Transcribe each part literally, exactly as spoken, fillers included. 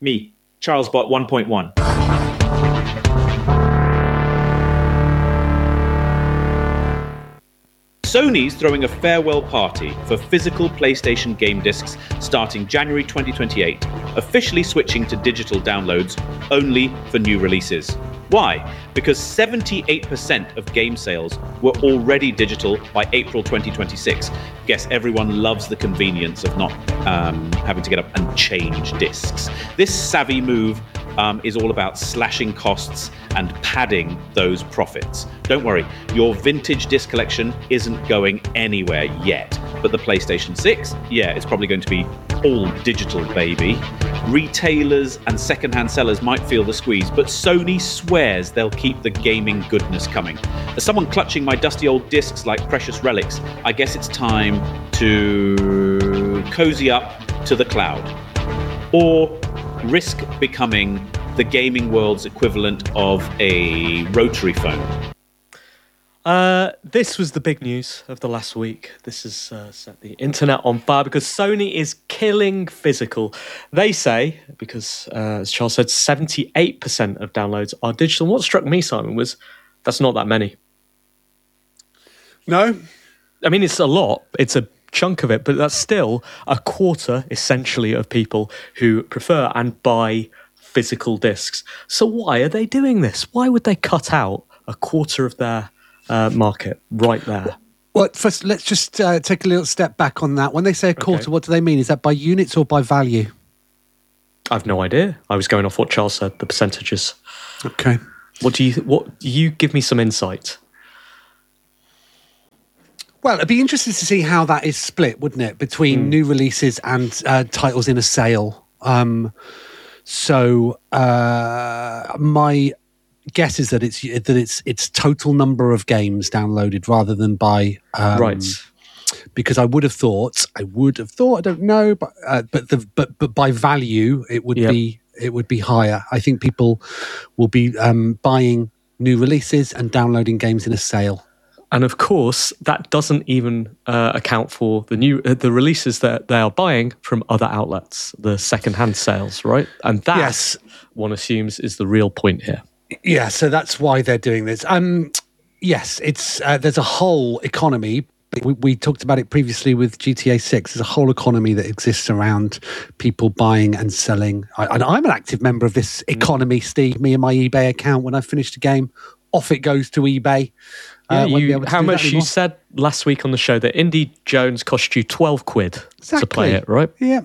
Me, CharlesBot one point one. Sony's throwing a farewell party for physical PlayStation game discs starting January twenty twenty-eight, officially switching to digital downloads only for new releases. Why? Because seventy-eight percent of game sales were already digital by April twenty twenty-six. Guess everyone loves the convenience of not um, having to get up and change discs. This savvy move um, is all about slashing costs and padding those profits. Don't worry, your vintage disc collection isn't going anywhere yet. But the PlayStation six, yeah, it's probably going to be all digital, baby. Retailers and secondhand sellers might feel the squeeze, but Sony swears they'll keep the gaming goodness coming. As someone clutching my dusty old discs like precious relics, I guess it's time to cozy up to the cloud. Or risk becoming the gaming world's equivalent of a rotary phone. Uh, this was the big news of the last week. This has uh, set the internet on fire because Sony is killing physical. They say, because uh, as Charles said, seventy-eight percent of downloads are digital. And what struck me, Simon, was that's not that many. No. I mean, it's a lot. It's a chunk of it, but that's still a quarter, essentially, of people who prefer and buy physical discs. So why are they doing this? Why would they cut out a quarter of their uh, market right there? Well, first, let's just uh, take a little step back on that. When they say a quarter, okay, what do they mean? Is that by units or by value? I've no idea. I was going off what Charles said, the percentages. Okay. What do you? What you give me some insight? Well, it'd be interesting to see how that is split, wouldn't it, between mm. new releases and uh, titles in a sale. Um, so uh, my guess is that it's that it's it's total number of games downloaded rather than by um, right. Because I would have thought, I would have thought, I don't know, but uh, but the but but by value, it would yep. be it would be higher. I think people will be um, buying new releases and downloading games in a sale. And of course, that doesn't even uh, account for the new uh, the releases that they are buying from other outlets, the second-hand sales, right? And that, yes. one assumes, is the real point here. Yeah, so that's why they're doing this. Um, yes, it's uh, there's a whole economy. We, we talked about it previously with G T A six. There's a whole economy that exists around people buying and selling. I, and I'm an active member of this economy, Steve. Me and my eBay account, when I finished a game, off it goes to eBay. Yeah, uh, you, how much you said last week on the show that Indy Jones cost you twelve quid exactly. to play it, right? Yeah.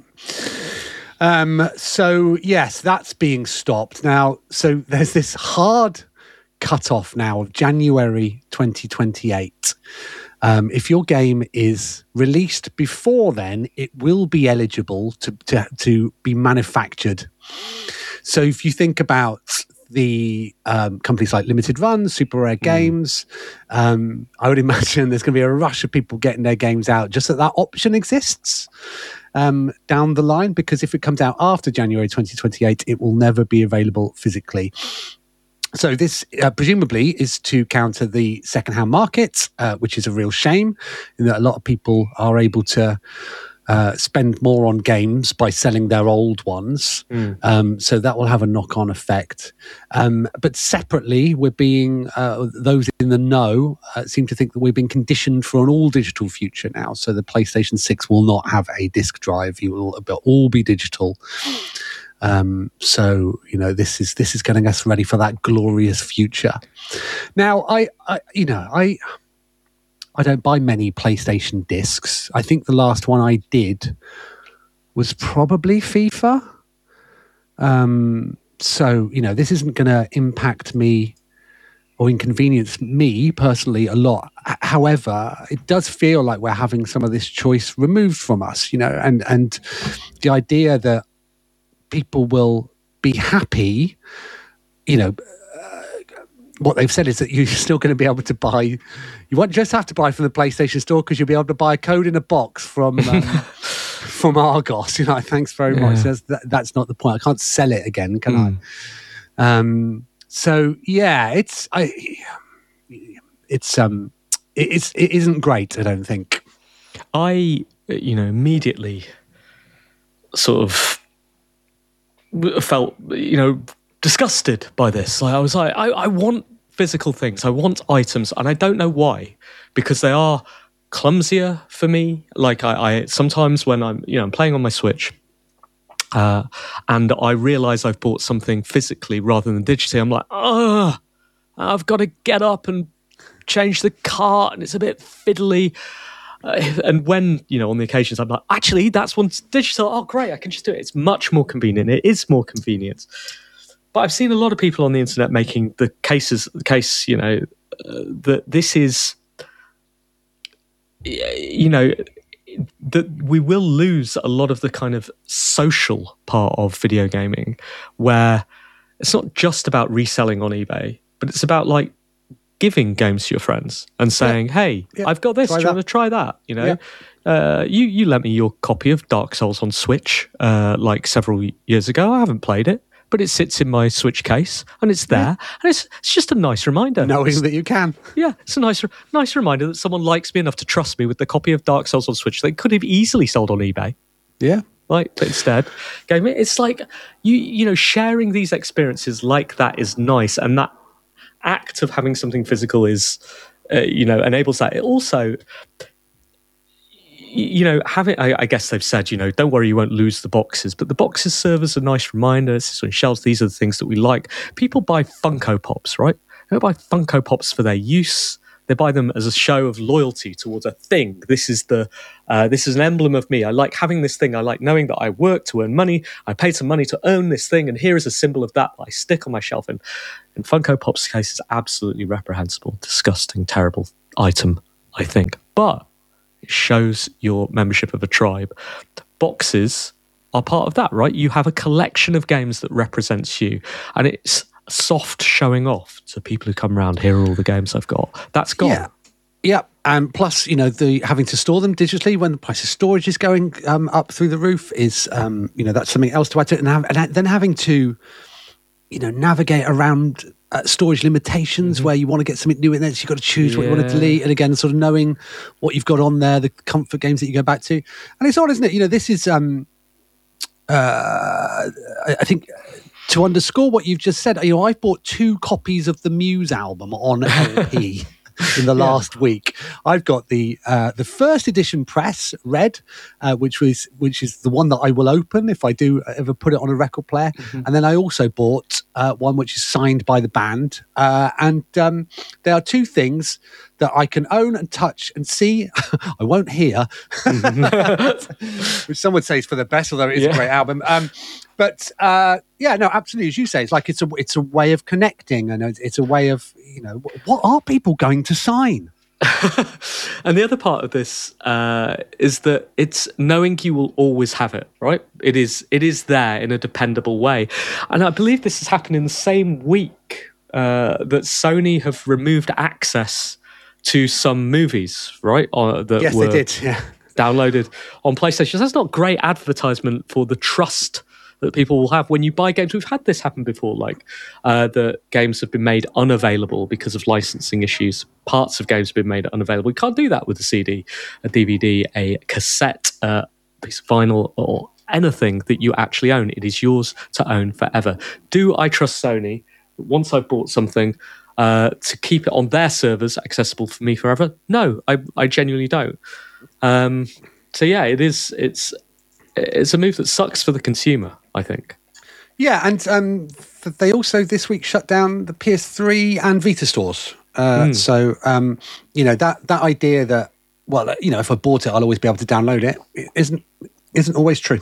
Um, so, yes, that's being stopped. Now, so there's this hard cut-off now of January twenty twenty-eight. Um, if your game is released before then, it will be eligible to, to, to be manufactured. So if you think about the um, companies like Limited Run, Super Rare Games, mm. um, I would imagine there's going to be a rush of people getting their games out just that that option exists um, down the line, because if it comes out after January twenty twenty-eight, it will never be available physically. So this uh, presumably is to counter the secondhand market, uh, which is a real shame in that a lot of people are able to Uh, spend more on games by selling their old ones. Mm. Um, so that will have a knock-on effect. Um, but separately, we're being, uh, those in the know uh, seem to think that we've been conditioned for an all-digital future now. So the PlayStation six will not have a disk drive. You will all be digital. Um, so, you know, this is this is getting us ready for that glorious future. Now, I, I you know, I... I don't buy many PlayStation discs. I think the last one I did was probably FIFA. Um, so, you know, this isn't going to impact me or inconvenience me personally a lot. However, it does feel like we're having some of this choice removed from us, you know, and, and the idea that people will be happy, you know, what they've said is that you're still going to be able to buy, you won't just have to buy from the PlayStation Store because you'll be able to buy a code in a box from um, from Argos. You know, thanks very yeah. much. That's, that, that's not the point. I can't sell it again, can mm. I? Um, so yeah, it's I, it's um, it, it's it isn't great. I don't think. I you know immediately sort of felt, you know, disgusted by this. Like, I was like, I, I want physical things. I want items, and I don't know why, because they are clumsier for me. Like I, I sometimes when I'm, you know, I'm playing on my Switch, uh, and I realise I've bought something physically rather than digitally. I'm like, oh, I've got to get up and change the cart, and it's a bit fiddly. Uh, and when, you know, on the occasions I'm like, actually, that's one's digital. Oh, great, I can just do it. It's much more convenient. It is more convenient. But I've seen a lot of people on the internet making the cases, the case, you know, uh, that this is, you know, that we will lose a lot of the kind of social part of video gaming, where it's not just about reselling on eBay, but it's about like giving games to your friends and saying, yeah. hey, yeah. I've got this, try do you that. want to try that? You know, yeah. uh, you, you lent me your copy of Dark Souls on Switch uh, like several years ago. I haven't played it, but it sits in my Switch case and it's there. Yeah. And it's it's just a nice reminder. Knowing it's, that you can. Yeah, it's a nice, nice reminder that someone likes me enough to trust me with the copy of Dark Souls on Switch they could have easily sold on eBay. Yeah. Like, but instead, gave me. It's like, you you know, sharing these experiences like that is nice, and that act of having something physical is, uh, you know, enables that. It also, you know, having, I, I guess they've said, you know, don't worry, you won't lose the boxes, but the boxes serve as a nice reminder. It's on shelves. These are the things that we like. People buy Funko Pops, right? They don't buy Funko Pops for their use. They buy them as a show of loyalty towards a thing. This is the, uh, this is an emblem of me. I like having this thing. I like knowing that I work to earn money. I paid some money to own this thing, and here is a symbol of that that I stick on my shelf. And in Funko Pop's case, is absolutely reprehensible, disgusting, terrible item, I think. But it shows your membership of a tribe. Boxes are part of that, right? You have a collection of games that represents you, and it's soft showing off to people who come around. Here are all the games I've got. That's gone. Yeah. Yeah, and plus, you know, the having to store them digitally when the price of storage is going um, up through the roof is, um, you know, that's something else to add to it. And, have, and then having to, you know, navigate around uh, storage limitations mm-hmm. where you want to get something new in there, so you've got to choose yeah. what you want to delete. And again, sort of knowing what you've got on there, the comfort games that you go back to. And it's odd, isn't it? You know, this is, um, uh, I, I think... to underscore what you've just said, you know, I've bought two copies of the Muse album on L P in the last yeah. week. I've got the uh, the first edition press, red, uh, which was which is the one that I will open if I do ever put it on a record player. Mm-hmm. And then I also bought uh, one which is signed by the band. Uh, and um, there are two things that I can own and touch and see. I won't hear, which some would say is for the best, although it is yeah. a great album. Um, But uh, yeah, no, absolutely. As you say, it's like it's a it's a way of connecting, and it's, it's a way of, you know, what are people going to sign? And the other part of this uh, is that it's knowing you will always have it, right? It is it is there in a dependable way, and I believe this has happened in the same week uh, that Sony have removed access to some movies, right? Uh, that yes, were they did. Yeah. downloaded on PlayStation. That's not great advertisement for the trust that people will have when you buy games. We've had this happen before, like uh, the games have been made unavailable because of licensing issues. Parts of games have been made unavailable. You can't do that with a C D, a D V D, a cassette, a piece of vinyl, or anything that you actually own. It is yours to own forever. Do I trust Sony, once I've bought something, uh, to keep it on their servers accessible for me forever? No, I, I genuinely don't. Um, so yeah, it is. It's it's a move that sucks for the consumer, I think. Yeah, and um, they also this week shut down the P S three and Vita stores. Uh, mm. So, um, you know, that that idea that, well, you know, if I bought it, I'll always be able to download it, it isn't isn't always true.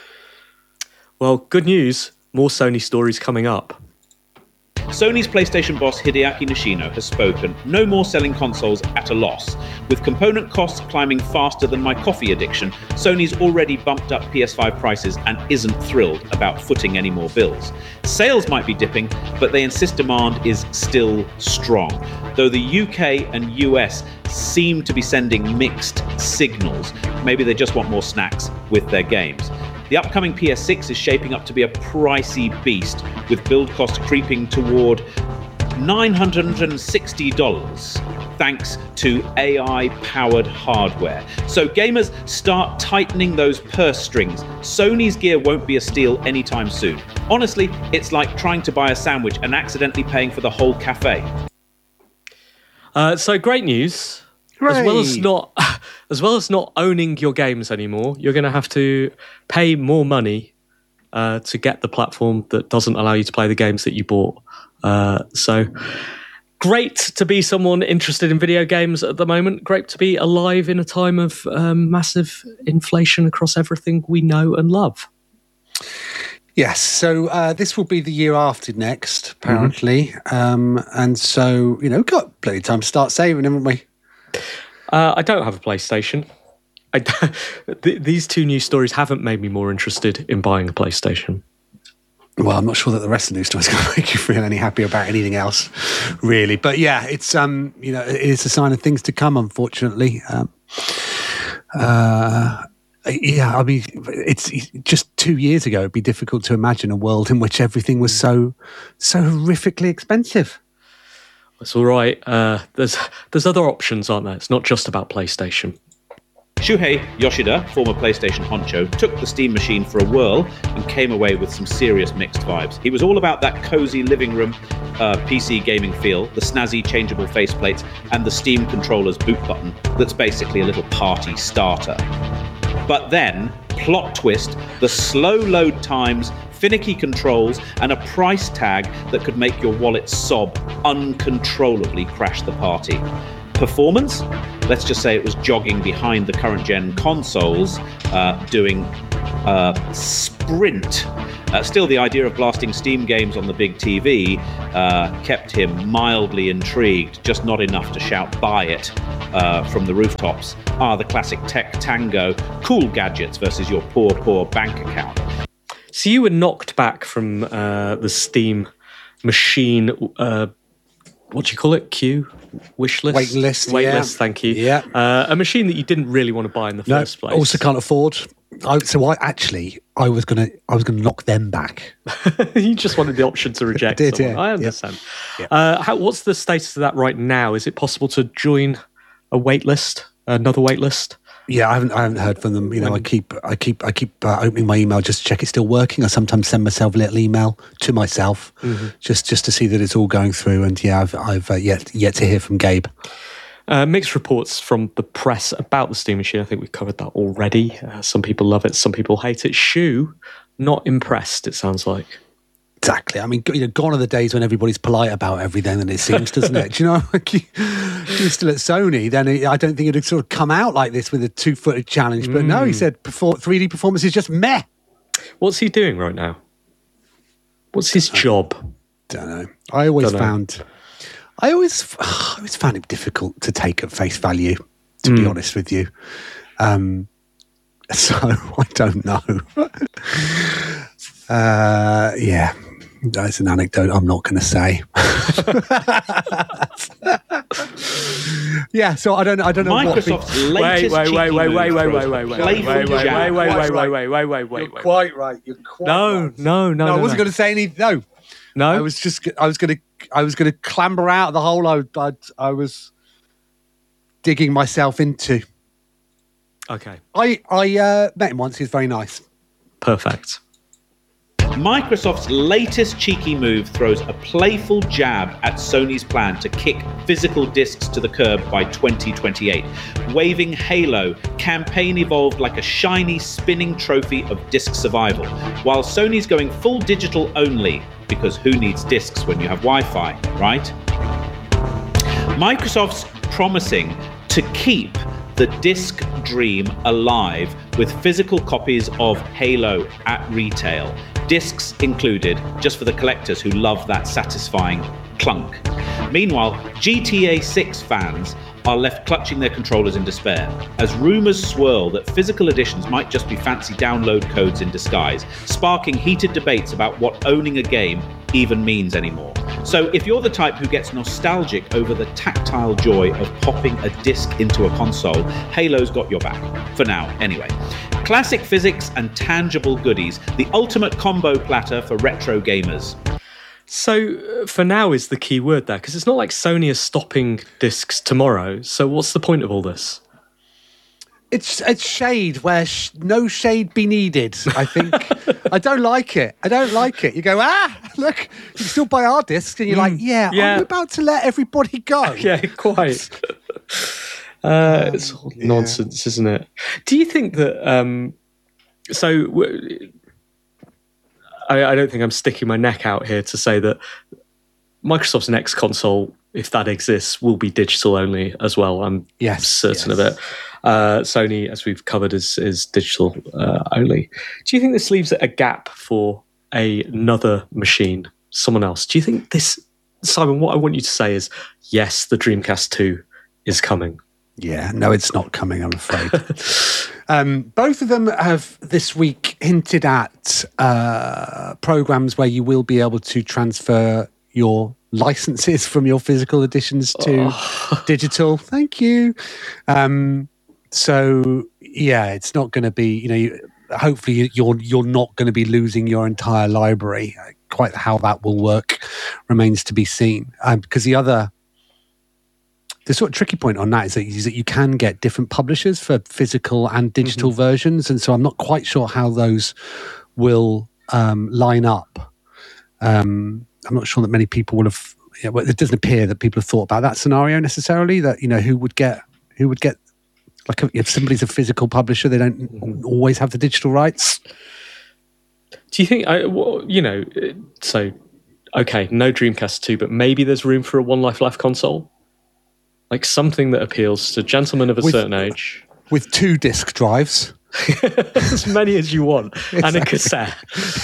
Well, good news. More Sony stories coming up. Sony's PlayStation boss Hideaki Nishino has spoken. No more selling consoles at a loss. With component costs climbing faster than my coffee addiction, Sony's already bumped up P S five prices and isn't thrilled about footing any more bills. Sales might be dipping, but they insist demand is still strong. Though the U K and U S seem to be sending mixed signals. Maybe they just want more snacks with their games. The upcoming P S six is shaping up to be a pricey beast, with build costs creeping toward nine hundred sixty dollars thanks to A I-powered hardware. So gamers, start tightening those purse strings. Sony's gear won't be a steal anytime soon. Honestly, it's like trying to buy a sandwich and accidentally paying for the whole cafe. Uh, so great news. Hooray. As well as not, as well as not owning your games anymore, you're going to have to pay more money uh, to get the platform that doesn't allow you to play the games that you bought. Uh, so great to be someone interested in video games at the moment. Great to be alive in a time of um, massive inflation across everything we know and love. Yes, so uh, this will be the year after next, apparently. Mm-hmm. Um, and so, you know, got plenty of time to start saving, haven't we? Uh, I don't have a PlayStation. I th- these two news stories haven't made me more interested in buying a PlayStation. Well, I'm not sure that the rest of the news story is going to make you feel any happier about anything else, really. But yeah, it's um, you know, it is a sign of things to come, unfortunately. Um, uh, yeah, I mean, it's, it's just two years ago. It'd be difficult to imagine a world in which everything was so, so horrifically expensive. It's all right. Uh, there's there's other options, aren't there? It's not just about PlayStation. Shuhei Yoshida, former PlayStation honcho, took the Steam machine for a whirl and came away with some serious mixed vibes. He was all about that cozy living room uh, P C gaming feel, the snazzy changeable faceplates, and the Steam controller's boot button that's basically a little party starter. But then, plot twist, the slow load times, finicky controls, and a price tag that could make your wallet sob uncontrollably crash the party. Performance? Let's just say it was jogging behind the current gen consoles, uh, doing uh, sprint. Uh, still, the idea of blasting Steam games on the big T V uh, kept him mildly intrigued, just not enough to shout buy it uh, from the rooftops. Ah, the classic tech tango, cool gadgets versus your poor, poor bank account. So you were knocked back from uh, the Steam machine, uh, what do you call it? Queue? Wish list? Wait list, Wait yeah. list, thank you. Yeah. Uh, a machine that you didn't really want to buy in the No, first place. also can't afford. I, so I actually, I was gonna, I was gonna knock them back. You just wanted the option to reject I did, someone. yeah. I understand. Yeah. Uh, how, what's the status of that right now? Is it possible to join a wait list, another wait list? Yeah, I haven't, I haven't heard from them. You know, I keep, I keep, I keep uh, opening my email just to check it's still working. I sometimes send myself a little email to myself mm-hmm. just, just to see that it's all going through. And yeah, I've, I've uh, yet, yet to hear from Gabe. Uh, mixed reports from the press about the Steam machine. I think we've covered that already. Uh, some people love it, some people hate it. Shu, not impressed, it sounds like. Exactly. I mean, you know, gone are the days when everybody's polite about everything, and it seems, doesn't it? Do you know, like you, you're still at Sony, then it, I don't think it'd sort of come out like this with a two-footed challenge. But mm. no, he said perform, three D performance is just meh. What's he doing right now? What's his job? Don't know. I always don't found... Know. I always, I always found it difficult to take at face value, to mm. be honest with you. Um, so I don't know. uh, yeah, that's an anecdote I'm not going to say. Yeah, so I don't, I don't know. Microsoft's what latest wait, wait, wait, wait, wait, wait, wait, wait, wait, wait, wait, wait, wait, wait, wait, wait, wait, wait, wait. You're quite right. You're quite no, right. no, no, no. I no, wasn't no. going to say any. No, no. I was just. I was going to. I was going to clamber out of the hole I, I, I was digging myself into. Okay. I I uh, met him once. He was very nice. Perfect. Microsoft's latest cheeky move throws a playful jab at Sony's plan to kick physical discs to the curb by twenty twenty-eight. Waving Halo, campaign evolved like a shiny spinning trophy of disc survival, while Sony's going full digital only, because who needs discs when you have Wi-Fi, right? Microsoft's promising to keep the disc dream alive with physical copies of Halo at retail. Discs included, just for the collectors who love that satisfying clunk. Meanwhile, G T A six fans are left clutching their controllers in despair, as rumours swirl that physical editions might just be fancy download codes in disguise, sparking heated debates about what owning a game even means anymore. So if you're the type who gets nostalgic over the tactile joy of popping a disc into a console, Halo's got your back. For now, anyway. Classic physics and tangible goodies, the ultimate combo platter for retro gamers. So uh, for now is the key word there, because it's not like Sony is stopping discs tomorrow. So what's the point of all this? It's it's shade where sh- no shade be needed, I think. I don't like it. I don't like it. You go, ah, look, you can still buy our discs. And you're mm, like, yeah, yeah, I'm about to let everybody go. Yeah, quite. uh, um, it's all nonsense, yeah. Isn't it? Do you think that... Um, so... W- I, I don't think I'm sticking my neck out here to say that Microsoft's next console, if that exists, will be digital only as well. I'm yes, certain yes. of it. Uh, Sony, as we've covered, is, is digital uh, only. Do you think this leaves a gap for a, another machine, someone else? Do you think this, Simon, what I want you to say is, yes, the Dreamcast two is coming. Yeah, no, it's not coming, I'm afraid. um, both of them have this week hinted at uh, programs where you will be able to transfer your licenses from your physical editions to oh. digital. Thank you. Um, so, yeah, it's not going to be, you know, you, hopefully you're you're not going to be losing your entire library. Quite how that will work remains to be seen. Um, because the other... The sort of tricky point on that is that, is that you can get different publishers for physical and digital mm-hmm. versions, and so I'm not quite sure how those will um, line up. Um, I'm not sure that many people will have. You know, it doesn't appear that people have thought about that scenario necessarily. That you know who would get who would get like a, if somebody's a physical publisher, they don't mm-hmm. always have the digital rights. Do you think? I, well, you know, so okay, no Dreamcast two, but maybe there's room for a One Life Left console. Like something that appeals to gentlemen of a with, certain age. With two disc drives. As many as you want. Exactly. And a cassette.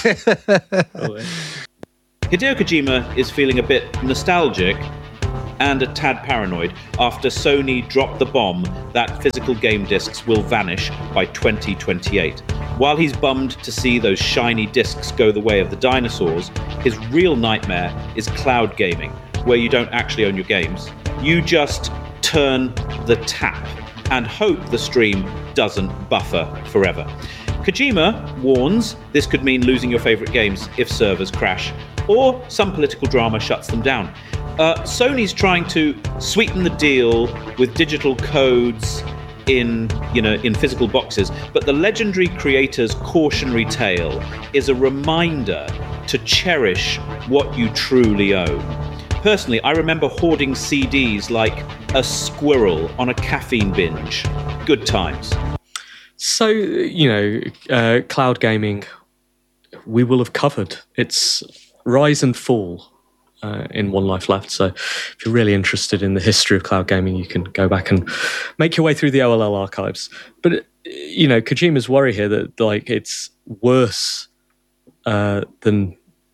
Hideo Kojima is feeling a bit nostalgic and a tad paranoid after Sony dropped the bomb that physical game discs will vanish by twenty twenty-eight. While he's bummed to see those shiny discs go the way of the dinosaurs, his real nightmare is cloud gaming, where you don't actually own your games. You just turn the tap and hope the stream doesn't buffer forever. Kojima warns this could mean losing your favorite games if servers crash, or some political drama shuts them down. Uh, Sony's trying to sweeten the deal with digital codes in, you know, in physical boxes, but the legendary creator's cautionary tale is a reminder to cherish what you truly own. Personally, I remember hoarding C Ds like a squirrel on a caffeine binge. Good times. So, you know, uh, cloud gaming, we will have covered its rise and fall uh, in One Life Left. So if you're really interested in the history of cloud gaming, you can go back and make your way through the O L L archives. But, you know, Kojima's worry here that, like, it's worse uh, than...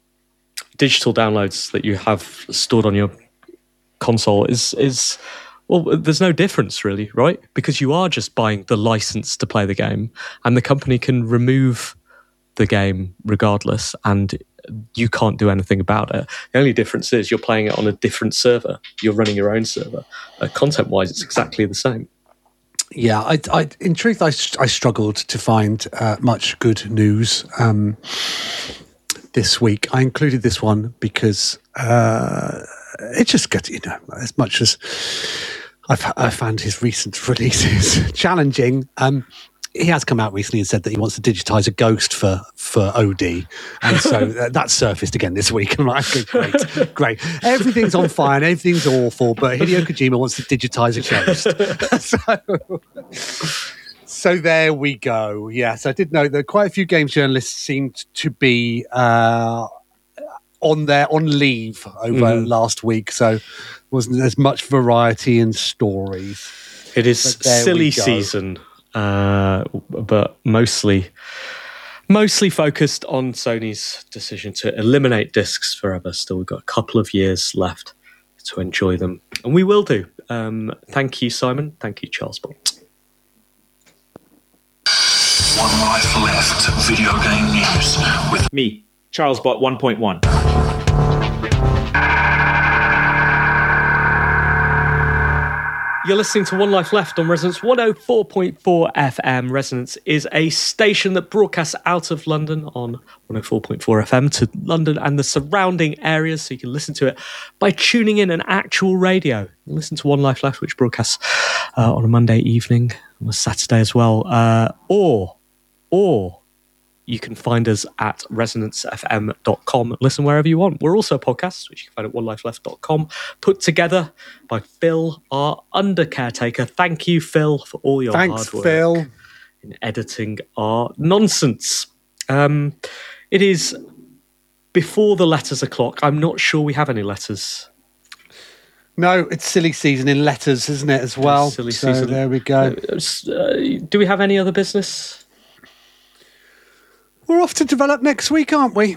digital downloads that you have stored on your console is is well, there's no difference really, right? Because you are just buying the license to play the game, and the company can remove the game regardless, and you can't do anything about it. The only difference is you're playing it on a different server. You're running your own server. Uh, content-wise, it's exactly the same. Yeah, I, I, in truth, I, I struggled to find uh, much good news. Um, This week, I included this one because uh, it just gets, you know, as much as I've I found his recent releases challenging. Um, he has come out recently and said that he wants to digitize a Ghost for for O D, and so uh, that surfaced again this week. I'm like, okay, great, great. Everything's on fire and everything's awful, but Hideo Kojima wants to digitize a Ghost. so. So there we go. Yes, I did know that quite a few games journalists seemed to be uh, on their on leave over mm. last week, so wasn't as much variety in stories. It is silly season, uh, but mostly mostly focused on Sony's decision to eliminate discs forever. Still, we've got a couple of years left to enjoy them, and we will do. Um, thank you, Simon. Thank you, Charles Bont. One Life Left video game news with me, CharlesBot one point one. You're listening to One Life Left on Resonance one oh four point four F M. Resonance is a station that broadcasts out of London on one oh four point four F M to London and the surrounding areas, so you can listen to it by tuning in an actual radio. You listen to One Life Left, which broadcasts uh, on a Monday evening, on a Saturday as well, uh, or or you can find us at resonance f m dot com. Listen wherever you want. We're also a podcast, which you can find at one life left dot com, put together by Phil, our under caretaker. Thank you, Phil, for all your Thanks, hard work Phil. in editing our nonsense. Um, it is before the letters o'clock. I'm not sure we have any letters. No, it's silly season in letters, isn't it, as well? Silly so season. There we go. Uh, uh, do we have any other business? We're off to develop next week, aren't we?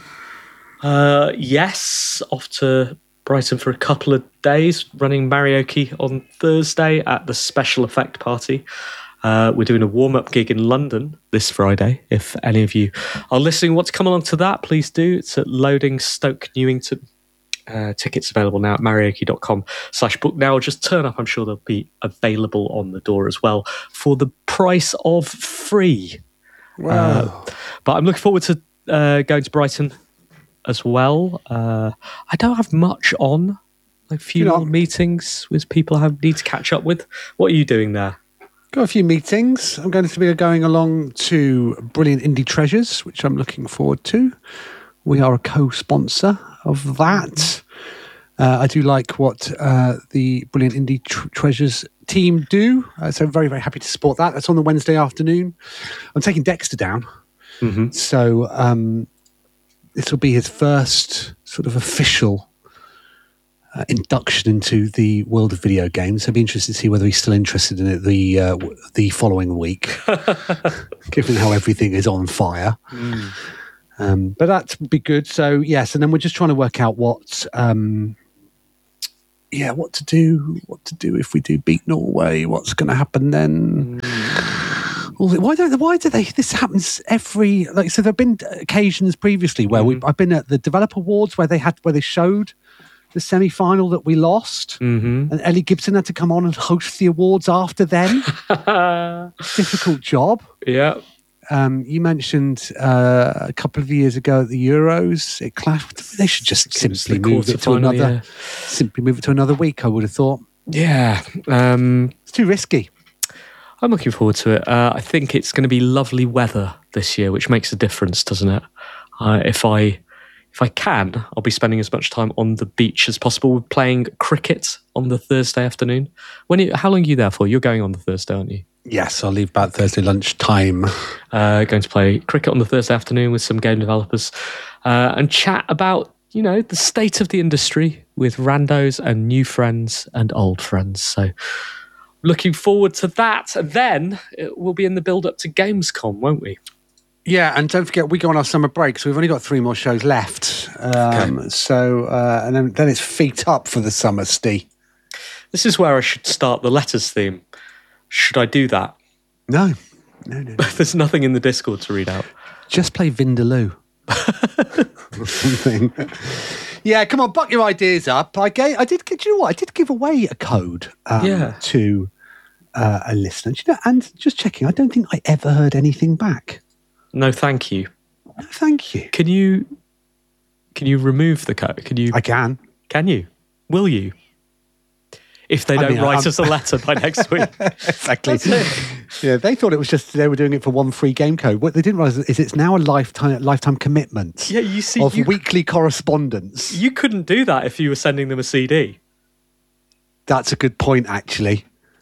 Uh, yes, off to Brighton for a couple of days, running Marioki on Thursday at the Special Effect Party. Uh, we're doing a warm-up gig in London this Friday. If any of you are listening, want to come along to that, please do. It's at Loading, Stoke Newington. Uh, tickets available now at marioki dot com slash book now. Just turn up. I'm sure they'll be available on the door as well for the price of free. Wow. Uh, but I'm looking forward to uh, going to Brighton as well. Uh, I don't have much on. A few You're more not- meetings with people I need to catch up with. What are you doing there? Got a few meetings. I'm going to be going along to Brilliant Indie Treasures, which I'm looking forward to. We are a co-sponsor of that. Uh, I do like what uh, the Brilliant Indie Tr- Treasures team do. Uh, so very, very happy to support that. That's on the Wednesday afternoon. I'm taking Dexter down. Mm-hmm. So um, this will be his first sort of official uh, induction into the world of video games. I'd be interested to see whether he's still interested in it the uh, w- the following week, given how everything is on fire. Mm. Um, but that would be good. So yes, and then we're just trying to work out what, um, yeah, what to do. What to do if we do beat Norway? What's going to happen then? Mm. Why don't? Why do they? This happens every like. So there've been occasions previously where mm-hmm. we I've been at the Developer Awards where they had where they showed the semi-final that we lost, Mm-hmm. and Ellie Gibson had to come on and host the awards after then. Difficult job. Yeah. Um, you mentioned uh, a couple of years ago at the Euros, it clashed. They should just simply the move it to quarterfinal, another. yeah. Simply move it to another week. I would have thought Yeah. Um, it's too risky. I'm looking forward to it. Uh, I think it's going to be lovely weather this year, which makes a difference, doesn't it? Uh, if I if I can, I'll be spending as much time on the beach as possible. We're playing cricket on the Thursday afternoon. When? You, how long are you there for? You're going on the Thursday, aren't you? Yes, I'll leave about Thursday lunchtime. Uh, going to play cricket on the Thursday afternoon with some game developers uh, and chat about, you know, the state of the industry with randos and new friends and old friends. So looking forward to that. Then it will be in the build-up to Gamescom, won't we? Yeah, and don't forget we go on our summer break, so we've only got three more shows left. Um, okay. So uh, and then, then it's feet up for the summer, Steve. This is where I should start the letters theme. Should I do that? No, no, no. no. There's nothing in the Discord to read out. Just play Vindaloo. or something. Yeah, come on, buck your ideas up. I gave, I did. Do you know what? I did give away a code um, yeah. to uh, a listener. Do you know, and just checking, I don't think I ever heard anything back. No, thank you. No, thank you. Can you? Can you remove the code? Can you? I can. Can you? Will you? If they don't I mean, write I'm, us a letter by next week. Exactly. Yeah, they thought it was just they were doing it for one free game code. What they didn't realise is it's now a lifetime lifetime commitment. Yeah, you see, of you, weekly correspondence. You couldn't do that if you were sending them a C D. That's a good point, actually.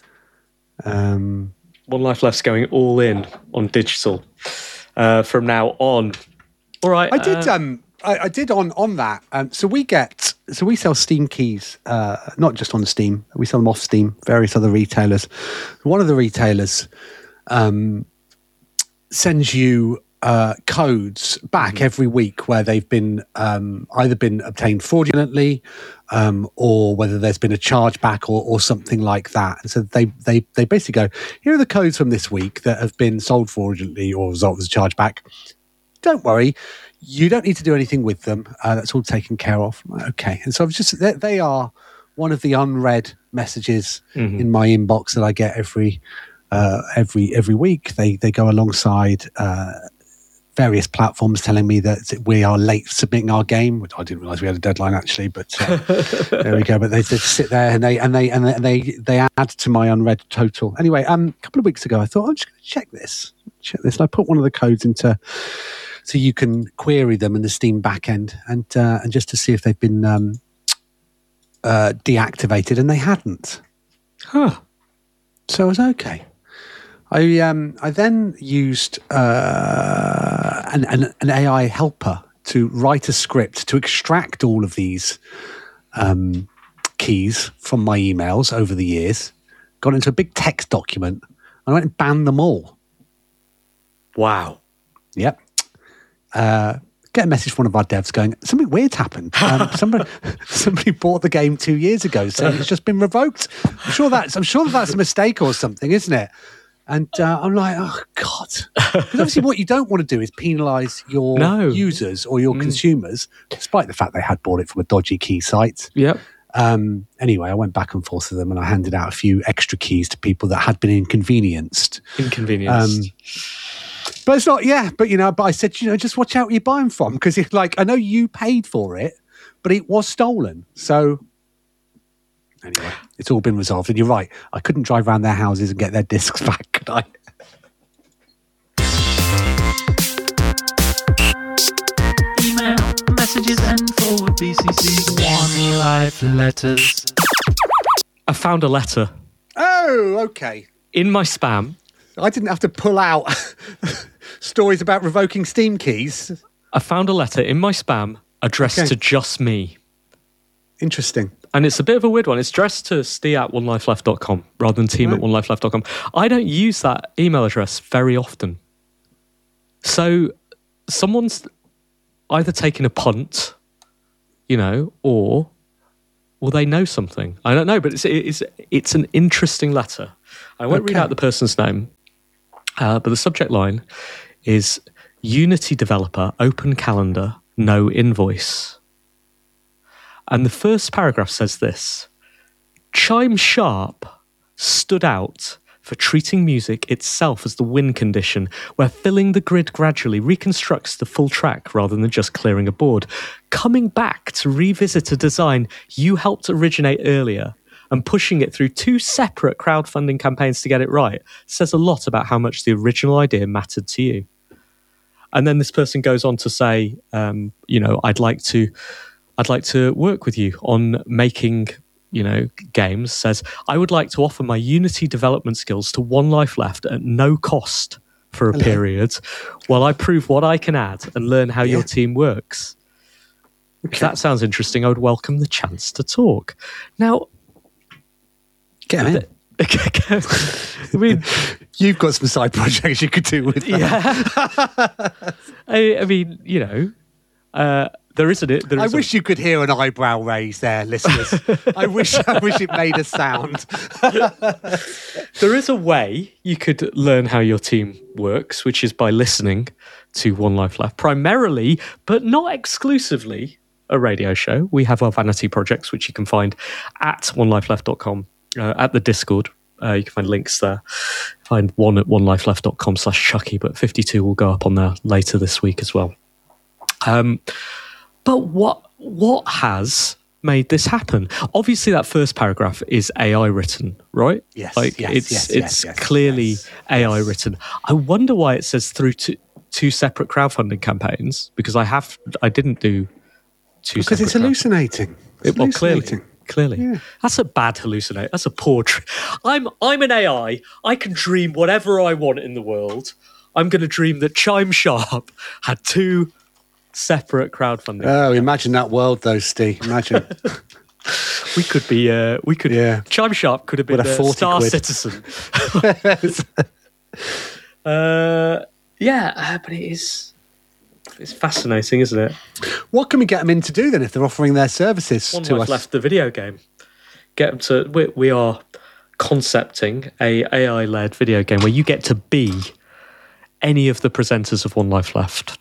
Um, One Life Left's going all in on digital uh, from now on. All right. I did. Uh, Um, I, I did on on that. Um, so we get. So we sell Steam keys, uh, not just on Steam. We sell them off Steam, various other retailers. One of the retailers um, sends you uh, codes back mm-hmm. every week where they've been um, either been obtained fraudulently um, or whether there's been a chargeback or, or something like that. And so they, they, they basically go, here are the codes from this week that have been sold fraudulently or result as a chargeback. Don't worry. You don't need to do anything with them. Uh, that's all taken care of. Okay. And so I've just, they, they are one of the unread messages Mhm. in my inbox that I get every uh, every every week. They they go alongside uh, various platforms telling me that we are late submitting our game, which I didn't realise we had a deadline actually. But uh, there we go. But they just sit there and they and they and they they, they add to my unread total. Anyway, um, a couple of weeks ago, I thought I'm just going to check this, check this, and I put one of the codes into. So you can query them in the Steam backend, and uh, and just to see if they've been um, uh, deactivated, and they hadn't. Huh. So I was okay. I um I then used uh, an, an an A I helper to write a script to extract all of these um, keys from my emails over the years. Got into a big text document, and I went and banned them all. Wow. Yep. Uh, get a message from one of our devs going, something weird's happened. Um, somebody, somebody bought the game two years ago, saying it's just been revoked. I'm sure that's, I'm sure that's a mistake or something, isn't it? And uh, I'm like, oh God, because obviously what you don't want to do is penalise your No. users or your Mm. consumers, despite the fact they had bought it from a dodgy key site. Yep. Um, anyway, I went back and forth with them, and I handed out a few extra keys to people that had been inconvenienced. Inconvenience. Um, But it's not, yeah. But you know, but I said, you know, just watch out where you buy them from, because it's like I know you paid for it, but it was stolen. So anyway, it's all been resolved. And you're right, I couldn't drive around their houses and get their discs back, could I? Email messages and forward B C C one life letters. I found a letter Oh, okay. in my spam. I didn't have to pull out stories about revoking Steam keys. I found a letter in my spam addressed Okay. to just me. Interesting. And it's a bit of a weird one. It's addressed to steve at one life left dot com rather than team Right. at one life left dot com. I don't use that email address very often. So someone's either taking a punt, you know, or or they know something. I don't know, but it's it's it's an interesting letter. I won't read Okay. out the person's name, uh, but the subject line is Unity developer, open calendar, no invoice. And the first paragraph says this: Chime Sharp stood out for treating music itself as the win condition, where filling the grid gradually reconstructs the full track rather than just clearing a board. Coming back to revisit a design you helped originate earlier and pushing it through two separate crowdfunding campaigns to get it right says a lot about how much the original idea mattered to you. And then this person goes on to say, um, you know, I'd like to, I'd like to work with you on making, you know, games. Says, I would like to offer my Unity development skills to One Life Left at no cost for a Hello. period, while I prove what I can add and learn how your Yeah. team works. If that sounds interesting, I would welcome the chance to talk. Now, Get 'em in. I mean, You've got some side projects you could do with that. yeah. I, I mean, you know, uh, there isn't it. There I is a- wish you could hear an eyebrow raise there, listeners. I wish I wish it made a sound. There is a way you could learn how your team works, which is by listening to One Life Left, primarily, but not exclusively, a radio show. We have our vanity projects, which you can find at one life left dot com, uh, at the Discord. Uh, you can find links there. Find one at one life left dot com slash Chucky, but fifty-two will go up on there later this week as well. Um, but what what has made this happen? Obviously, that first paragraph is A I written, right? Yes, like yes, it's yes, it's yes, yes, clearly yes, A I written. I wonder why it says through two, two separate crowdfunding campaigns, because I have I didn't do two Because it's separate crowd- hallucinating. It's it, well, clearly, hallucinating. clearly, Yeah. that's a bad hallucinate. That's a poor. Dr- I'm I'm an A I. I can dream whatever I want in the world. I'm going to dream that Chime Sharp had two separate crowdfunding. Oh, imagine that world, though, Steve. Imagine. we could be. Uh, we could. Yeah. Chime Sharp could have been With a a forty Star quid. Citizen. uh, yeah, uh, but it is. It's fascinating, isn't it? What can we get them in to do then if they're offering their services One to Life us? Left, the video game. Get them to. We, we are concepting a A I-led video game where you get to be any of the presenters of One Life Left.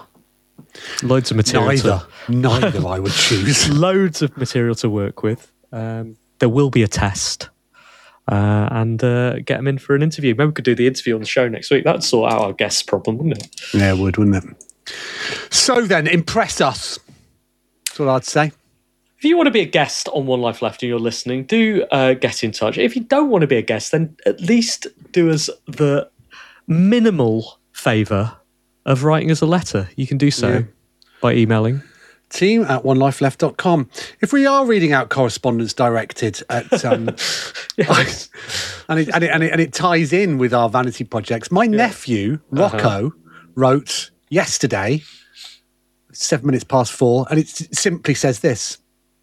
Loads of material. Neither. To, Neither I would choose. loads of material to work with. Um, there will be a test. Uh, and uh, get them in for an interview. Maybe we could do the interview on the show next week. That'd sort out our guest problem, wouldn't it? Yeah, it would, wouldn't it? So then, impress us. That's what I'd say. If you want to be a guest on One Life Left and you're listening, do uh, get in touch. If you don't want to be a guest, then at least do us the minimal favour of writing us a letter. You can do so Yeah. by emailing. Team at one life left dot com. If we are reading out correspondence directed at, um, Yes. and, it, and, it, and, it, and it ties in with our vanity projects, my nephew Rocco wrote yesterday, seven minutes past four, and it s- simply says this: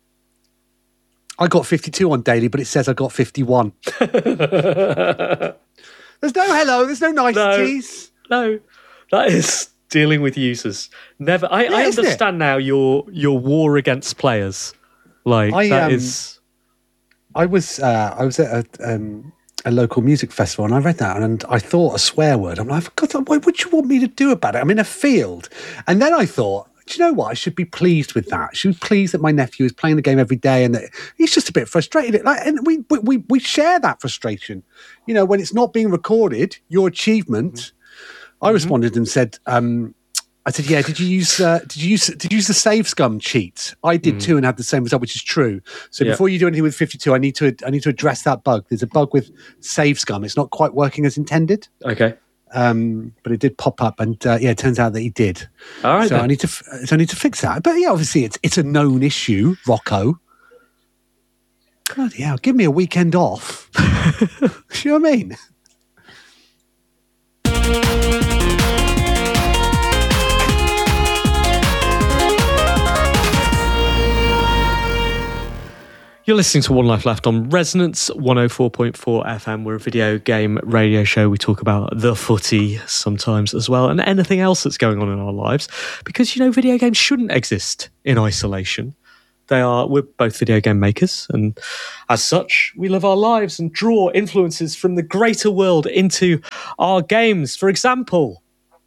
I got fifty-two on daily, but it says I got fifty-one. There's no hello. There's no niceties. No, that is dealing with users. Never. I, Yeah, I isn't it? understand now your your war against players. Like I, that um, is. I was uh, I was at a, um, a local music festival, and I read that, and I thought a swear word. I'm like, God, what would you want me to do about it? I'm in a field, and then I thought, do you know what? I should be pleased with that. I should be pleased that my nephew is playing the game every day, and that he's just a bit frustrated. Like, and we we we we share that frustration. You know, when it's not being recorded, your achievement. Mm-hmm. I responded and said, um, I said, yeah, did you use uh, did you use did you use the save scum cheat? I did too, and had the same result, which is true. So Yeah. before you do anything with fifty-two, I need to I need to address that bug. There's a bug with save scum. It's not quite working as intended, Okay. um, but it did pop up, and uh, yeah, it turns out that he did. All right. So then. I need to f- so I need to fix that. But yeah, obviously it's it's a known issue, Rocco. Bloody hell, give me a weekend off. You know what I mean? You're listening to One Life Left on Resonance one oh four point four F M. We're a video game radio show. We talk about the footy sometimes as well, and anything else that's going on in our lives. Because, you know, video games shouldn't exist in isolation. They are, we're both video game makers, and as such, we live our lives and draw influences from the greater world into our games. For example,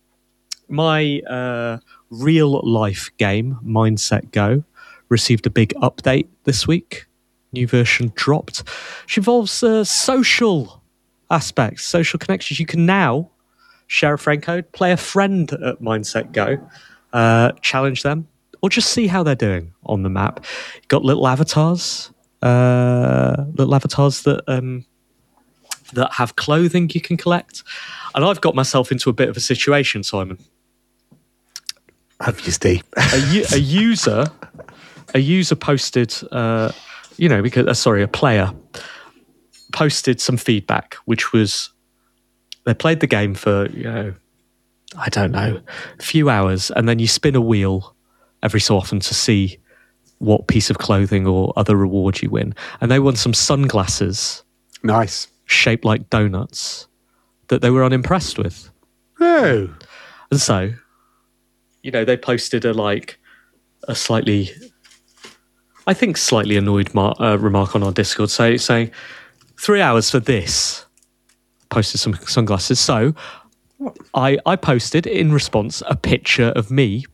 my uh, real life game, Mindset Go, received a big update this week. New version dropped, which involves uh, social aspects, social connections. You can now share a friend code, play a friend at Mindset Go, uh, challenge them, or just see how they're doing on the map. You've got little avatars, uh, little avatars that um, that have clothing you can collect. And I've got myself into a bit of a situation, Simon. Obviously. A, u- a user, a user posted. Uh, You know, because uh, sorry, a player posted some feedback, which was they played the game for, you know, I don't know, a few hours, and then you spin a wheel every so often to see what piece of clothing or other reward you win. And they won some sunglasses Nice. shaped like donuts that they were unimpressed with. Oh. And so, you know, they posted a like a slightly, I think, slightly annoyed mar- uh, remark on our Discord, say, saying, three hours for this. Posted some sunglasses. So I, I posted in response a picture of me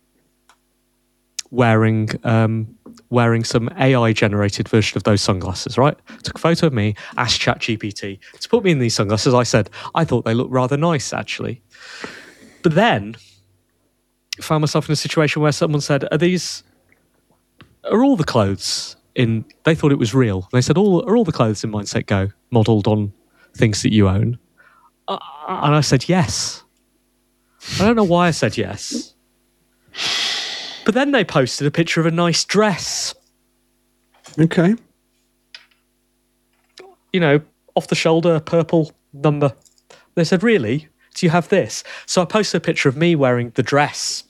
wearing um, wearing some A I generated version of those sunglasses, right? Took a photo of me, asked ChatGPT to put me in these sunglasses. I said, I thought they looked rather nice, actually. But then found myself in a situation where someone said, are these, are all the clothes in, they thought it was real. They said, all are all the clothes in Mindset Go modelled on things that you own? Uh, and I said, yes. I don't know why I said yes. But then they posted a picture of a nice dress. Okay. You know, off the shoulder, purple number. They said, really? Do you have this? So I posted a picture of me wearing the dress.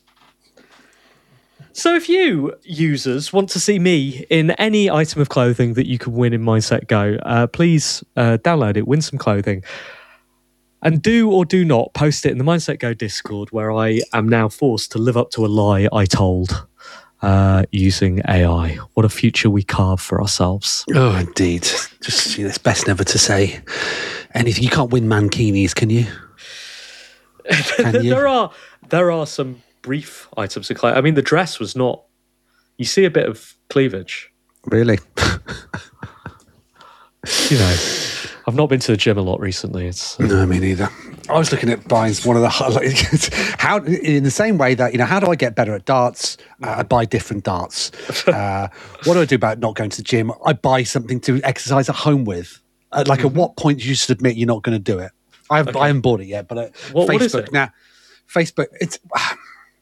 So if you users want to see me in any item of clothing that you can win in Mindset Go, uh, please uh, download it, win some clothing. And do or do not post it in the Mindset Go Discord, where I am now forced to live up to a lie I told uh, using A I. What a future we carve for ourselves. Oh, indeed. Just, you know, it's best never to say anything. You can't win mankinis, can you? Can you? there are there are some brief items of clothing. I mean, the dress was not. You see a bit of cleavage. Really? you know, I've not been to the gym a lot recently. It's uh, No, me neither. I was looking at buying one of the highlights. How, in the same way that, you know, how do I get better at darts? Uh, I buy different darts. Uh, what do I do about not going to the gym? I buy something to exercise at home with. Uh, like, mm-hmm. At what point do you just admit you're not going to do it? I haven't, okay. I haven't bought it yet, but uh, what, Facebook what is it? now, Facebook, it's. Uh,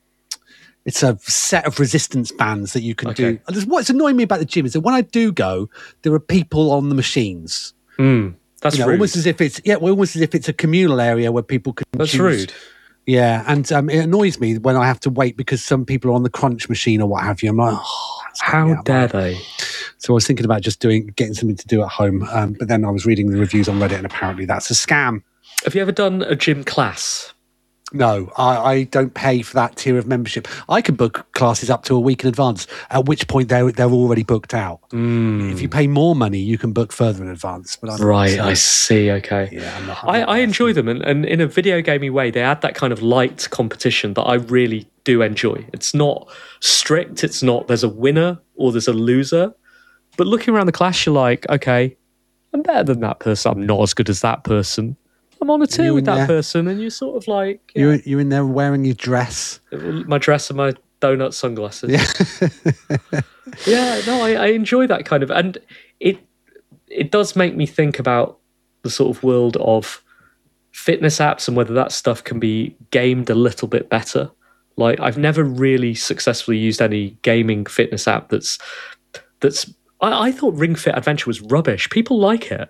It's a set of resistance bands that you can okay. do. What's annoying me about the gym is that when I do go, there are people on the machines. Mm, that's you know, rude. Almost as if it's yeah, well, almost as if it's a communal area where people can. That's choose. rude. Yeah, and um, it annoys me when I have to wait because some people are on the crunch machine or what have you. I'm like, oh, how dare they? So I was thinking about just doing getting something to do at home, um, but then I was reading the reviews on Reddit, and apparently that's a scam. Have you ever done a gym class? No, I, I don't pay for that tier of membership. I can book classes up to a week in advance, at which point they're, they're already booked out. Mm. If you pay more money, you can book further in advance. But I'm right, not, so, I see, okay. Yeah, I'm not, I'm I, not I enjoy them, and, and in a video gamey way, they add that kind of light competition that I really do enjoy. It's not strict, it's not there's a winner or there's a loser, but looking around the class, you're like, okay, I'm better than that person, I'm not as good as that person. I'm on a tier with that there. person, and you're sort of like... Yeah. You're, you're in there wearing your dress. My dress and my donut sunglasses. Yeah, yeah no, I, I enjoy that kind of... And it it does make me think about the sort of world of fitness apps and whether that stuff can be gamed a little bit better. Like, I've never really successfully used any gaming fitness app that's... that's. I, I thought Ring Fit Adventure was rubbish. People like it.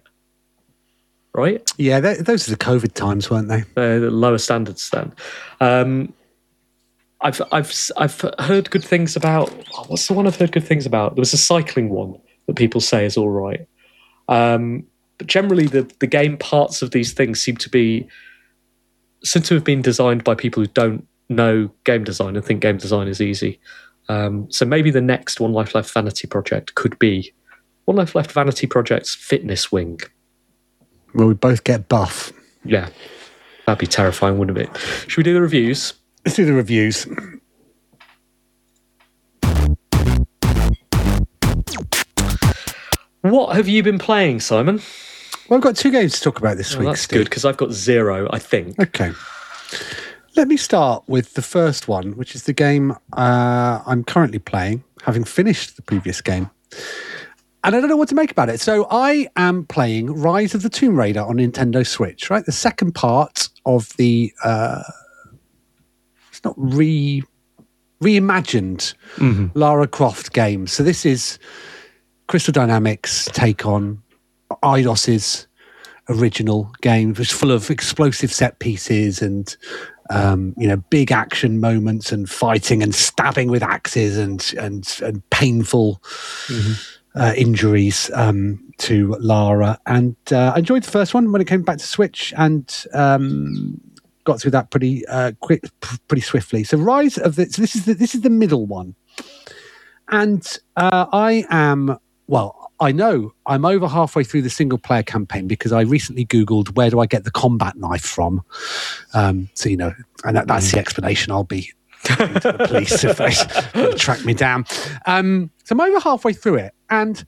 Right? Yeah, those are the COVID times, weren't they? Uh, the lower standards then. Um, I've I've I've heard good things about. Oh, what's the one I've heard good things about? There was a cycling one that people say is all right. Um, but generally, the the game parts of these things seem to be seem to have been designed by people who don't know game design and think game design is easy. Um, so maybe the next One Life Left Vanity project could be One Life Left Vanity Project's fitness wing. Well, we both get buff. Yeah, that'd be terrifying, wouldn't it? Should we do the reviews? Let's do the reviews. What have you been playing, Simon? Well, I've got two games to talk about this oh, week. That's Steve. good, because I've got zero, I think. Okay. Let me start with the first one, which is the game uh, I'm currently playing, having finished the previous game. And I don't know what to make about it. So I am playing Rise of the Tomb Raider on Nintendo Switch, right? The second part of the, uh, it's not re reimagined mm-hmm. Lara Croft game. So this is Crystal Dynamics' take on Eidos's original game, which is full of explosive set pieces and um, you know, big action moments and fighting and stabbing with axes and and and painful. Mm-hmm. Uh, injuries um, to Lara, and uh, I enjoyed the first one when it came back to Switch, and um, got through that pretty uh, quick, pretty swiftly. So, Rise of the so this is the, this is the middle one, and uh, I am well. I know I'm over halfway through the single player campaign because I recently Googled where do I get the combat knife from. Um, so you know, and that, that's the explanation I'll be. to the police if they track me down. Um, so I'm over halfway through it, and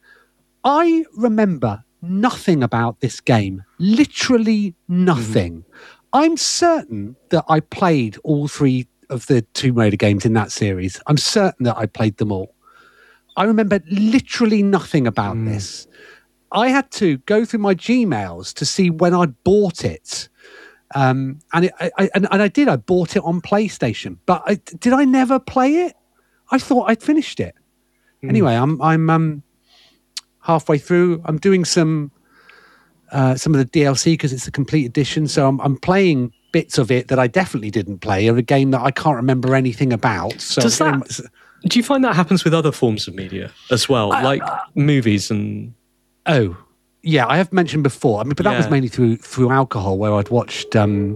I remember nothing about this game. Literally nothing. Mm-hmm. I'm certain that I played all three of the Tomb Raider games in that series. I'm certain that I played them all. I remember literally nothing about mm. this. I had to go through my Gmails to see when I bought it. Um, and, it, I, and and I did. I bought it on PlayStation, but I, did I never play it? I thought I'd finished it. Mm. Anyway, I'm I'm um, halfway through. I'm doing some uh, some of the D L C because it's a complete edition. So I'm I'm playing bits of it that I definitely didn't play, of a game that I can't remember anything about. So Does that? Do you find that happens with other forms of media as well, I, like uh, movies and? Oh. Yeah, I have mentioned before. I mean, but that yeah. was mainly through through alcohol, where I'd watched um,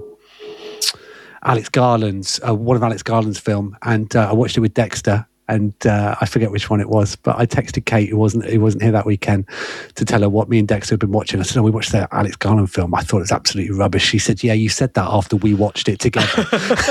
Alex Garland's uh, one of Alex Garland's film, and uh, I watched it with Dexter, and uh, I forget which one it was. But I texted Kate, who wasn't who wasn't here that weekend, to tell her what me and Dexter had been watching. I said, "Oh, we watched the Alex Garland film. I thought it was absolutely rubbish." She said, "Yeah, you said that after we watched it together."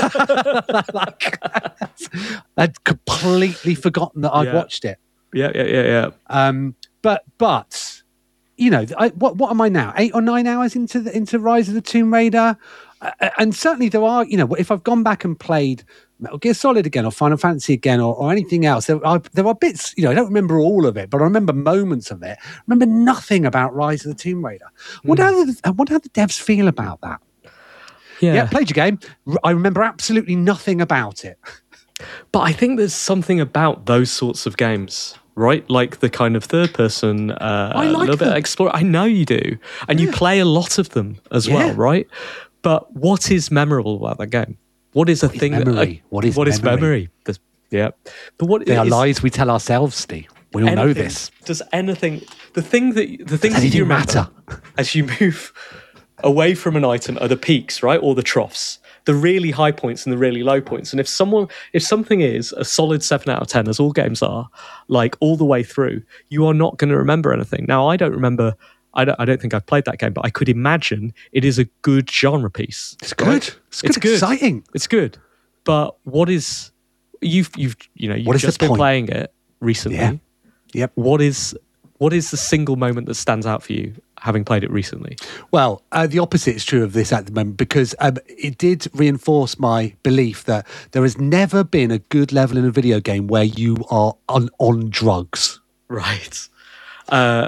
Like, I'd completely forgotten that I'd yeah. watched it. Yeah, yeah, yeah, yeah. Um, but but. you know, I, what what am I now? Eight or nine hours into the, into Rise of the Tomb Raider, uh, and certainly there are, you know, if I've gone back and played Metal Gear Solid again or Final Fantasy again or, or anything else, there are there are bits, you know, I don't remember all of it, but I remember moments of it. I remember nothing about Rise of the Tomb Raider. What Mm. how the, what how the devs feel about that? Yeah. Yeah, played your game. R- I remember absolutely nothing about it. But I think there's something about those sorts of games, right? Like the kind of third person, uh, I a like little bit them. explore. I know you do. And you play a lot of them as Yeah. well, right? But what is memorable about that game? What is a What is thing? memory? uh, What is what is memory? memory? There's- yeah. But what They are is- lies we tell ourselves, Steve. We all know anything- this. Does anything, the thing that, the things that anything you remember matter? as you move away from an item are the peaks, right? Or the troughs, the really high points and the really low points. And if someone, if something is a solid seven out of ten, as all games are, like all the way through, you are not going to remember anything. Now, I don't remember, I don't, I don't think I've played that game, but I could imagine it is a good genre piece. It's good. right? It's good. It's good. Exciting. It's good. But what is, you've, you've, you know, you've What is the just been point? playing it recently. Yeah. Yep. What is, what is the single moment that stands out for you having played it recently? Well, uh, the opposite is true of this at the moment because um, it did reinforce my belief that there has never been a good level in a video game where you are on, on drugs. Right. Uh,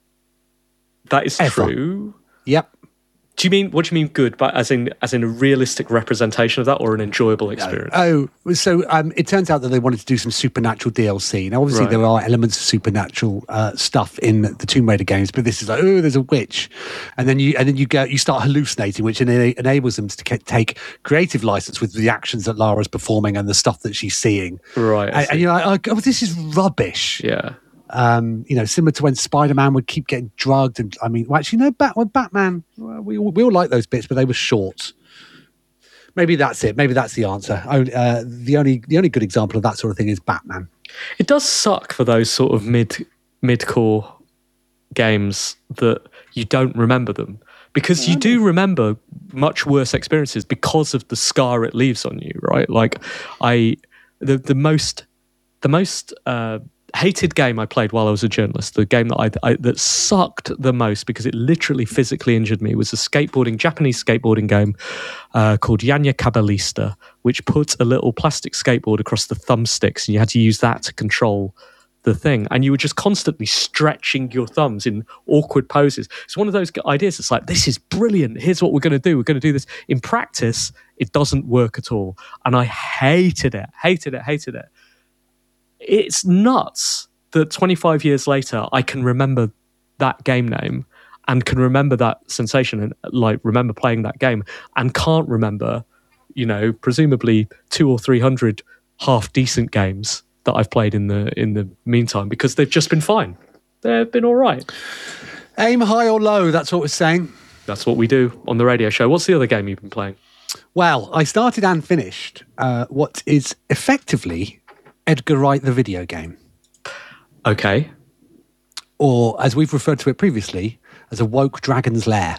that is Ever. true. Yep. Do you mean, what do you mean good? But as in, as in a realistic representation of that or an enjoyable experience? Oh, so um, it turns out that they wanted to do some supernatural D L C. Now, obviously, Right. there are elements of supernatural uh, stuff in the Tomb Raider games, but this is like, oh, there's a witch, and then you and then you go, you start hallucinating, which ena- enables them to ca- take creative license with the actions that Lara's performing and the stuff that she's seeing. Right. I And, see. and you're like, oh, this is rubbish. yeah. Um, you know, similar to when Spider-Man would keep getting drugged, and I mean, well, actually, no, Bat with Batman, well, we all, we all like those bits, but they were short. Maybe that's it. Maybe that's the answer. Only, uh, the only the only good example of that sort of thing is Batman. It does suck for those sort of mid mid-core games that you don't remember them because you do remember much worse experiences because of the scar it leaves on you, right? Like I, the the most the most uh, hated game I played while I was a journalist, the game that I, I that sucked the most because it literally physically injured me, was a skateboarding Japanese skateboarding game uh, called Yanya Cabalista, which put a little plastic skateboard across the thumbsticks, and you had to use that to control the thing, and you were just constantly stretching your thumbs in awkward poses. It's one of those ideas that's like, this is brilliant, here's what we're going to do, we're going to do this. In practice, it doesn't work at all, and I hated it, hated it, hated it. It's nuts that twenty-five years later I can remember that game name and can remember that sensation and like remember playing that game and can't remember, you know, presumably two or three hundred half decent games that I've played in the in the meantime because they've just been fine. They've been all right. Aim high or low, that's what we're saying. That's what we do on the radio show. What's the other game you've been playing? Well, I started and finished uh, what is effectively Edgar Wright the video game, Okay. or as we've referred to it previously, as a woke Dragon's Lair.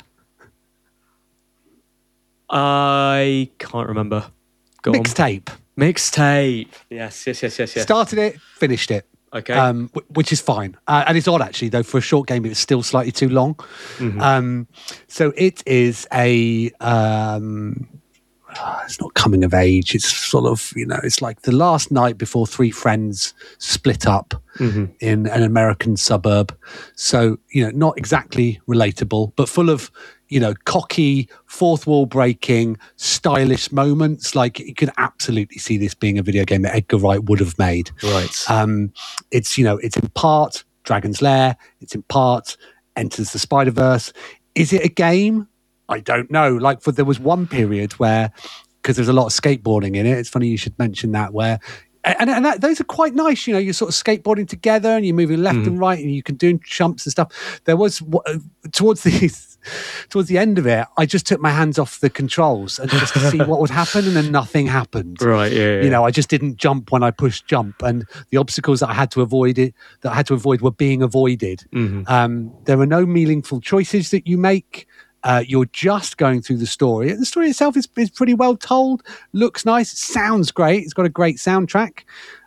I can't remember. Go on. Mixtape. Mixtape. Yes, yes, yes, yes, yes. Started it, finished it. Okay. Um, w- which is fine. Uh, and it's odd, actually, though, for a short game, it's still slightly too long. Mm-hmm. Um, so it is a... Um, it's not coming of age. It's sort of, you know, it's like the last night before three friends split up Mm-hmm. in an American suburb. So, you know, not exactly relatable, but full of, you know, cocky, fourth wall breaking, stylish moments. Like you can absolutely see this being a video game that Edgar Wright would have made. Right. Um, it's, you know, it's in part Dragon's Lair. It's in part Enters the Spider-Verse. Is it a game? I don't know. Like, for there was one period where, because there's a lot of skateboarding in it. It's funny you should mention that. Where, and and that, those are quite nice. You know, you're sort of skateboarding together and you're moving left Mm. and right, and you can do jumps and stuff. There was uh, towards the towards the end of it, I just took my hands off the controls and just to see what would happen, and then nothing happened. Right. Yeah. yeah. You know, I just didn't jump when I pushed jump, and the obstacles that I had to avoid it that I had to avoid were being avoided. Mhm. Um, there are no meaningful choices that you make. Uh, you're just going through the story. The story itself is, is pretty well told, looks nice, sounds great. It's got a great soundtrack.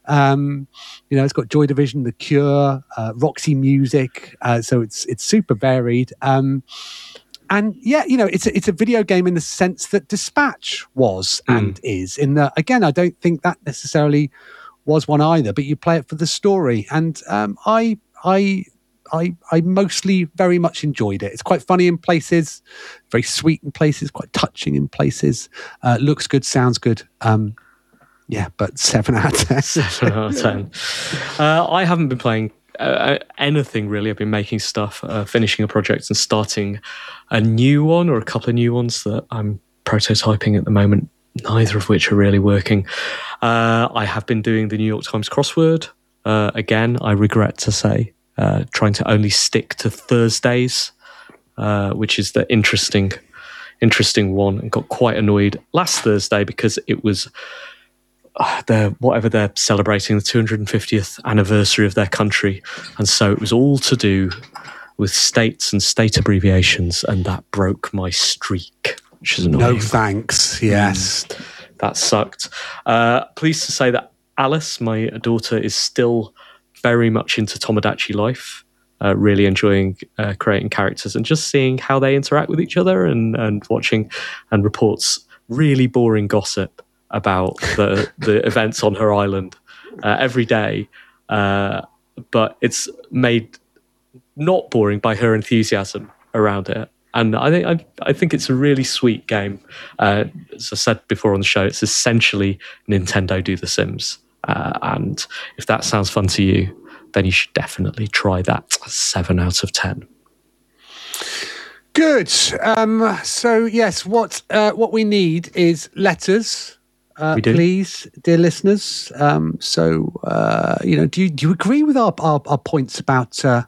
Um, you know, it's got Joy Division, The Cure, uh, Roxy Music. Uh, so it's it's super varied. Um, and yeah, you know, it's a, it's a video game in the sense that Dispatch was Mm. and is. In the again, I don't think that necessarily was one either, but you play it for the story. And um, I I. I, I mostly very much enjoyed it. It's quite funny in places, very sweet in places, quite touching in places. Uh, looks good, sounds good. Um, yeah, but seven out of ten. seven out of ten. Uh, I haven't been playing uh, anything really. I've been making stuff, uh, finishing a project and starting a new one or a couple of new ones that I'm prototyping at the moment, neither of which are really working. Uh, I have been doing the New York Times crossword. Uh, again, I regret to say. Uh, trying to only stick to Thursdays, uh, which is the interesting, interesting one, and got quite annoyed last Thursday because it was uh, their whatever they're celebrating the two hundred fiftieth anniversary of their country, and so it was all to do with states and state abbreviations, and that broke my streak, which is annoying. No thanks. Yes, Mm, that sucked. Uh, pleased to say that Alice, my daughter, is still very much into Tomodachi Life, uh, really enjoying uh, creating characters and just seeing how they interact with each other, and, and watching and reports really boring gossip about the, the events on her island uh, every day. Uh, but it's made not boring by her enthusiasm around it. And I think I, I think it's a really sweet game. Uh, as I said before on the show, it's essentially Nintendo Do The Sims. Uh, and if that sounds fun to you, then you should definitely try that. Seven out of ten. good. Um, so yes, what uh, what we need is letters. Uh, We do. Please, dear listeners. Um, so uh, you know, do you do you agree with our our, our points about uh,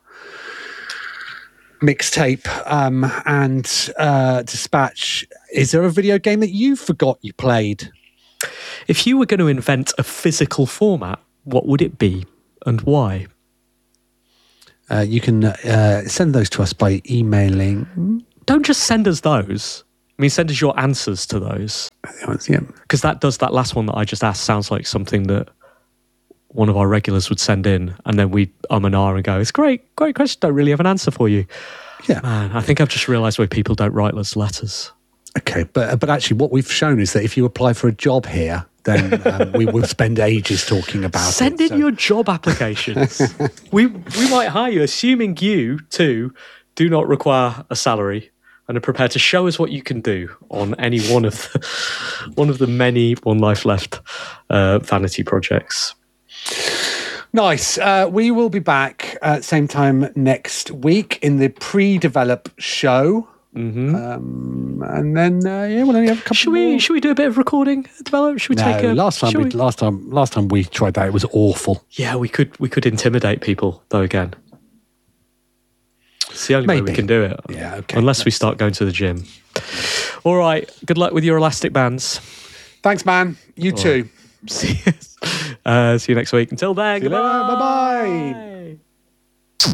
mixtape um, and uh, Dispatch? Is there a video game that you forgot you played? If you were going to invent a physical format, what would it be and why? Uh, you can uh, send those to us by emailing. Don't just send us those. I mean, send us your answers to those. Yeah. Because that does, that last one that I just asked sounds like something that one of our regulars would send in, and then we um and ah and go, it's great, great question, don't really have an answer for you. Yeah. Man, I think I've just realised why people don't write us letters. Okay, but but actually, what we've shown is that if you apply for a job here, then um, we will spend ages talking about Send it. in so- your job applications. we we might hire you, assuming you too do not require a salary and are prepared to show us what you can do on any one of the, one of the many One Life Left uh, vanity projects. Nice. Uh, we will be back at same time next week in the pre-develop show. Mm-hmm. Um, and then uh, yeah, we'll only have a couple Should we more. should we do a bit of recording develop? Should we No, take a last time shall we, last time last time we tried that, it was awful. Yeah, we could we could intimidate people though again. It's the only way Maybe. we can do it. Yeah, okay. Unless we Let's- start going to the gym. All right. Good luck with your elastic bands. Thanks, man. You too. See you, uh, see you next week. Until then, See you later. goodbye. Bye-bye.